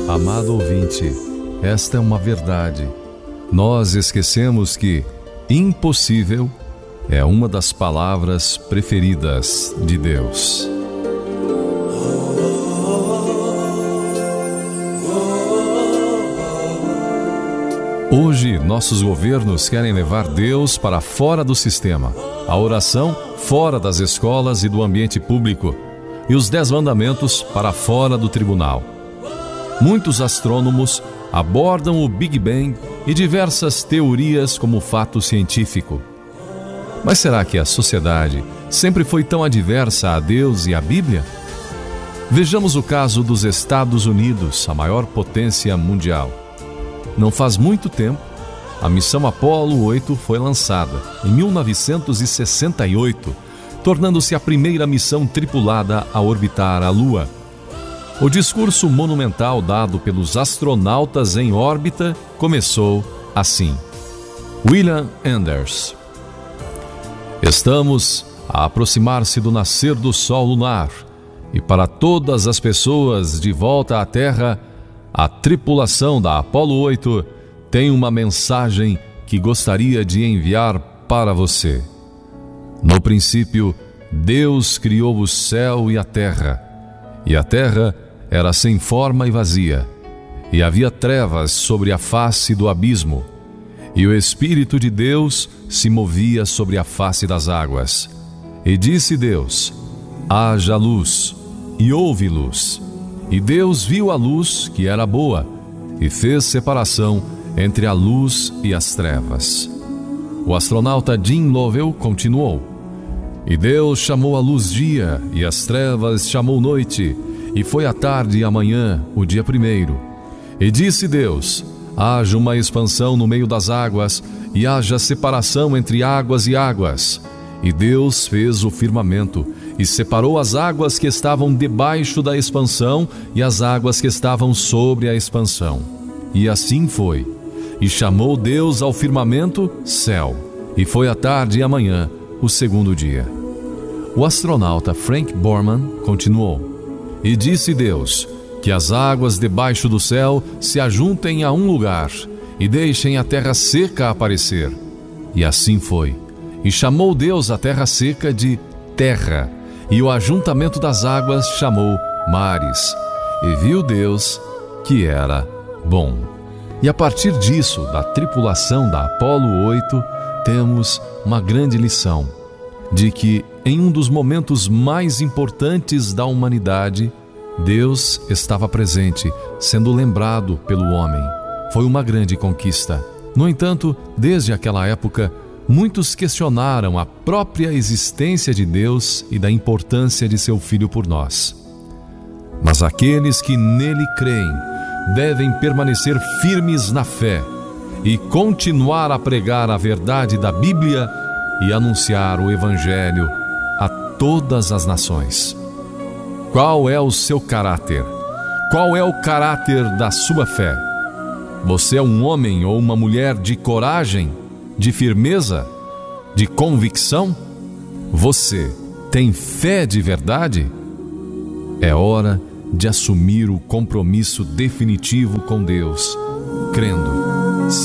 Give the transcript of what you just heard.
Amado ouvinte, esta é uma verdade. Nós esquecemos que impossível é uma das palavras preferidas de Deus. Hoje, nossos governos querem levar Deus para fora do sistema, a oração fora das escolas e do ambiente público, e os 10 mandamentos para fora do tribunal. Muitos astrônomos abordam o Big Bang e diversas teorias como fato científico. Mas será que a sociedade sempre foi tão adversa a Deus e à Bíblia? Vejamos o caso dos Estados Unidos, a maior potência mundial. Não faz muito tempo, a missão Apollo 8 foi lançada, em 1968, tornando-se a primeira missão tripulada a orbitar a Lua. O discurso monumental dado pelos astronautas em órbita começou assim. William Enders. Estamos a aproximar-se do nascer do Sol lunar, e para todas as pessoas de volta à Terra, a tripulação da Apollo 8 tem uma mensagem que gostaria de enviar para você. No princípio, Deus criou o céu e a terra era sem forma e vazia, e havia trevas sobre a face do abismo, e o Espírito de Deus se movia sobre a face das águas. E disse Deus: haja luz, e houve luz. E Deus viu a luz, que era boa, e fez separação entre a luz e as trevas. O astronauta Jim Lovell continuou: e Deus chamou a luz dia, e as trevas chamou noite, e foi a tarde e a manhã, o dia primeiro. E disse Deus: haja uma expansão no meio das águas, e haja separação entre águas e águas. E Deus fez o firmamento, e separou as águas que estavam debaixo da expansão e as águas que estavam sobre a expansão. E assim foi. E chamou Deus ao firmamento céu. E foi a tarde e a manhã, o segundo dia. O astronauta Frank Borman continuou: e disse Deus: que as águas debaixo do céu se ajuntem a um lugar, e deixem a terra seca aparecer. E assim foi. E chamou Deus a terra seca de terra, e o ajuntamento das águas chamou mares. E viu Deus que era bom. E a partir disso, da tripulação da Apollo 8, temos uma grande lição, de que em um dos momentos mais importantes da humanidade, Deus estava presente, sendo lembrado pelo homem. Foi uma grande conquista. No entanto, desde aquela época, muitos questionaram a própria existência de Deus e da importância de seu Filho por nós. Mas aqueles que nele creem devem permanecer firmes na fé e continuar a pregar a verdade da Bíblia e anunciar o Evangelho a todas as nações. Qual é o seu caráter? Qual é o caráter da sua fé? Você é um homem ou uma mulher de coragem, de firmeza, de convicção? Você tem fé de verdade? É hora de assumir o compromisso definitivo com Deus, crendo